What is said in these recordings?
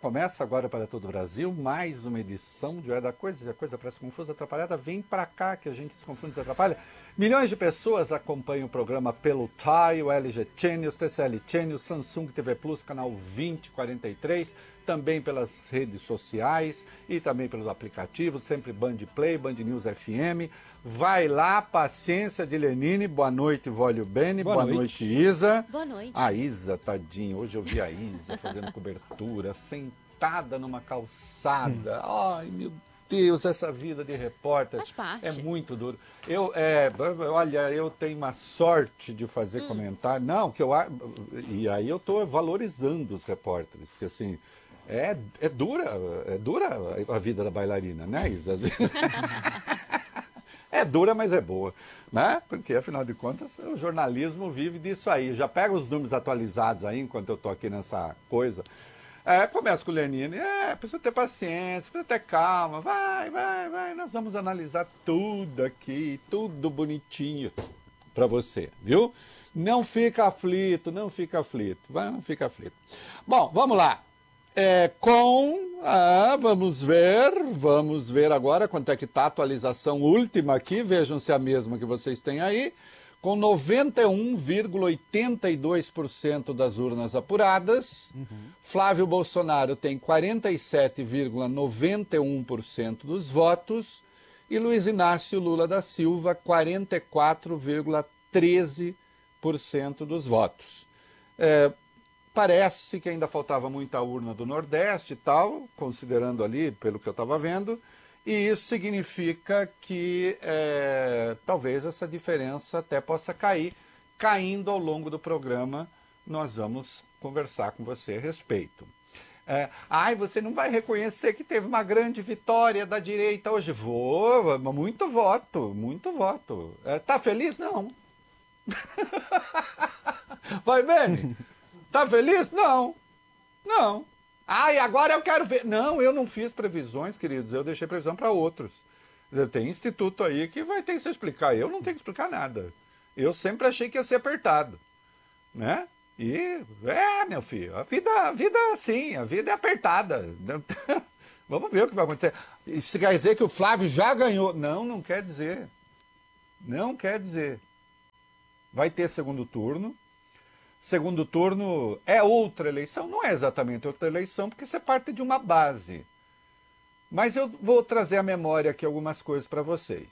Começa agora para todo o Brasil mais uma edição de Hora da Coisa. Se a coisa parece confusa, atrapalhada, vem para cá que a gente se confunde e se atrapalha. Milhões de pessoas acompanham o programa pelo TAI, o LG Channel, o TCL Channel, Samsung TV Plus, canal 2043, também pelas redes sociais e também pelos aplicativos, sempre Band Play, Band News FM. Vai lá, paciência de Lenine. Boa noite, Vólio Bene. Boa noite, Isa. Boa noite. A Isa, tadinha. Hoje eu vi a Isa fazendo cobertura, sentada numa calçada. Ai, meu Deus, essa vida de repórter Faz parte. é muito duro. Olha, eu tenho uma sorte de fazer comentário. Não, e aí eu estou valorizando os repórteres, porque assim, é dura a vida da bailarina, né, Isa? É dura, mas é boa, né? Porque, afinal de contas, o jornalismo vive disso aí. Já pega os números atualizados aí, enquanto eu estou aqui nessa coisa. Começa com o Lenine. Precisa ter paciência, precisa ter calma. Vai. Nós vamos analisar tudo aqui, tudo bonitinho para você, viu? Não fica aflito, não fica aflito. Não fica aflito. Bom, vamos lá. Vamos ver agora quanto é que está a atualização última aqui, vejam se é a mesma que vocês têm aí, com 91,82% das urnas apuradas, Flávio Bolsonaro tem 47,91% dos votos e Luiz Inácio Lula da Silva 44,13% dos votos. Parece que ainda faltava muita urna do Nordeste e tal, considerando ali, pelo que eu estava vendo, e isso significa que talvez essa diferença até possa cair. Caindo ao longo do programa, nós vamos conversar com você a respeito. Você não vai reconhecer que teve uma grande vitória da direita hoje? Vou, muito voto. Tá feliz? Não. Vai, Beni? Tá feliz? Não. E agora eu quero ver. Não, eu não fiz previsões, queridos. Eu deixei previsão para outros. Tem instituto aí que vai ter que se explicar. Eu não tenho que explicar nada. Eu sempre achei que ia ser apertado. Né? E, meu filho, a vida assim, a vida é apertada. Vamos ver o que vai acontecer. Isso quer dizer que o Flávio já ganhou. Não quer dizer. Não quer dizer. Vai ter segundo turno. Segundo turno é outra eleição, não é exatamente outra eleição, porque você parte de uma base. Mas eu vou trazer à memória aqui algumas coisas para vocês.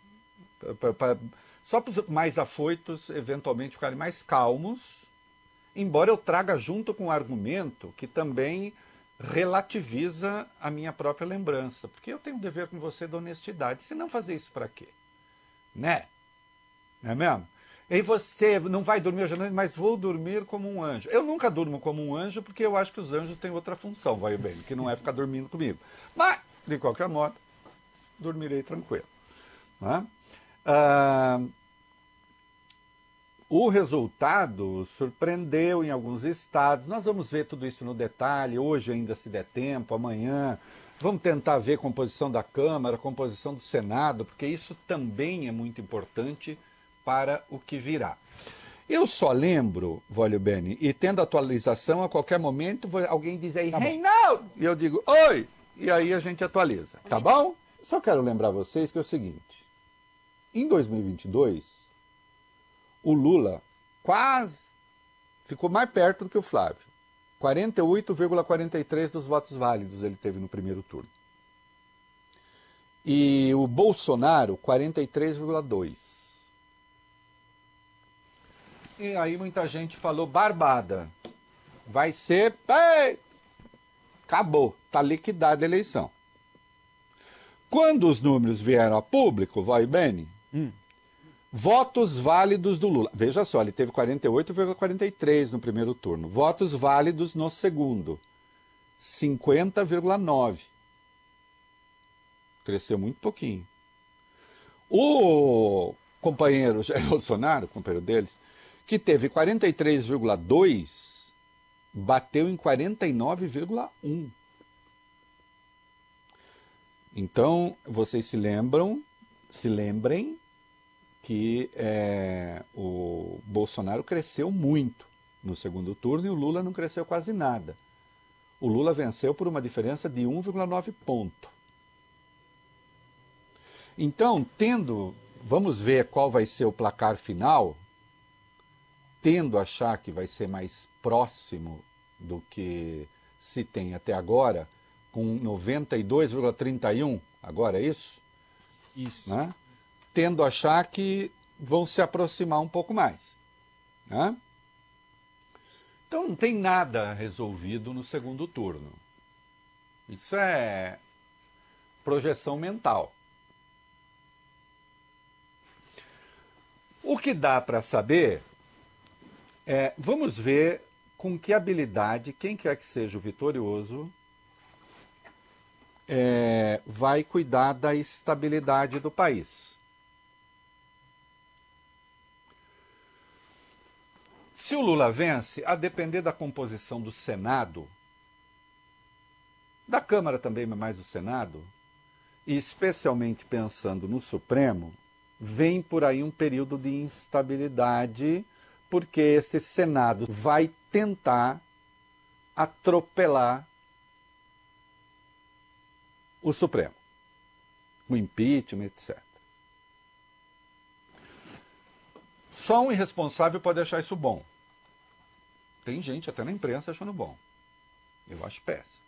Só para os mais afoitos, eventualmente, ficarem mais calmos, embora eu traga junto com um argumento que também relativiza a minha própria lembrança. Porque eu tenho um dever com você de honestidade. Se não fazer isso para quê? Né? Não é mesmo? E você não vai dormir hoje à noite, mas vou dormir como um anjo. Eu nunca durmo como um anjo, porque eu acho que os anjos têm outra função, vai bem, que não é ficar dormindo comigo. Mas, de qualquer modo, dormirei tranquilo. Né? O resultado surpreendeu em alguns estados. Nós vamos ver tudo isso no detalhe, hoje ainda se der tempo, amanhã. Vamos tentar ver a composição da Câmara, a composição do Senado, porque isso também é muito importante para o que virá. Eu só lembro, Vólio Bene, e tendo atualização a qualquer momento, alguém diz aí, Reinaldo! E eu digo, oi! E aí a gente atualiza, tá bom? Só quero lembrar vocês que é o seguinte, em 2022, o Lula quase ficou mais perto do que o Flávio. 48,43% dos votos válidos ele teve no primeiro turno. E o Bolsonaro, 43,2%. E aí muita gente falou, barbada, vai ser, acabou, está liquidada a eleição. Quando os números vieram a público, vai bem, votos válidos do Lula, veja só, ele teve 48,43% no primeiro turno, votos válidos no segundo, 50,9%, cresceu muito pouquinho. O companheiro Jair Bolsonaro, companheiro deles, que teve 43,2%, bateu em 49,1%. Então, vocês se lembrem que o Bolsonaro cresceu muito no segundo turno e o Lula não cresceu quase nada. O Lula venceu por uma diferença de 1,9 ponto. Então, vamos ver qual vai ser o placar final, tendo a achar que vai ser mais próximo do que se tem até agora, com 92,31, agora é isso? Isso. Né? Tendo a achar que vão se aproximar um pouco mais. Né? Então não tem nada resolvido no segundo turno. Isso é projeção mental. O que dá para saber é, vamos ver com que habilidade, quem quer que seja o vitorioso, vai cuidar da estabilidade do país. Se o Lula vence, a depender da composição do Senado, da Câmara também, mas mais do Senado, e especialmente pensando no Supremo, vem por aí um período de instabilidade, porque esse Senado vai tentar atropelar o Supremo, o impeachment, etc. Só um irresponsável pode achar isso bom. Tem gente até na imprensa achando bom. Eu acho péssimo.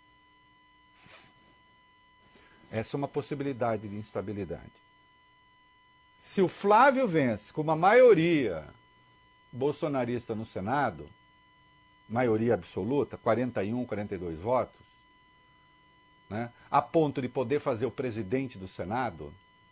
Essa é uma possibilidade de instabilidade. Se o Flávio vence com uma maioria bolsonarista no Senado, maioria absoluta, 41, 42 votos, né, a ponto de poder fazer o presidente do Senado,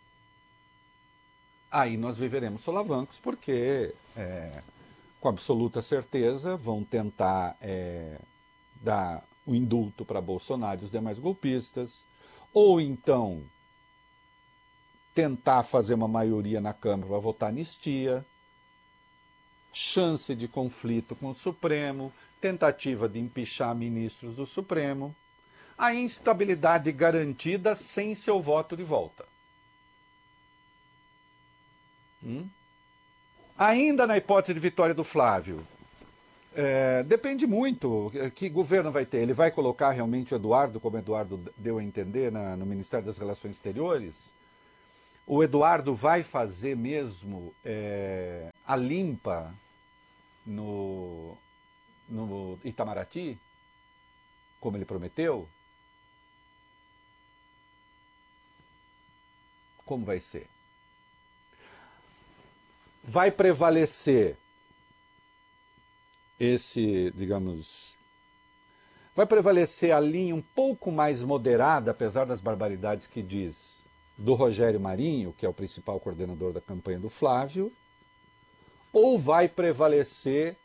aí nós viveremos solavancos, porque, com absoluta certeza, vão tentar dar o indulto para Bolsonaro e os demais golpistas, ou então tentar fazer uma maioria na Câmara para votar anistia, chance de conflito com o Supremo, tentativa de empichar ministros do Supremo, a instabilidade garantida sem seu voto de volta. Ainda na hipótese de vitória do Flávio, depende muito que governo vai ter. Ele vai colocar realmente o Eduardo, como o Eduardo deu a entender no Ministério das Relações Exteriores? O Eduardo vai fazer mesmo a limpa no Itamaraty, como ele prometeu? Como vai ser? Vai prevalecer vai prevalecer a linha um pouco mais moderada, apesar das barbaridades que diz, do Rogério Marinho, que é o principal coordenador da campanha do Flávio, ou vai prevalecer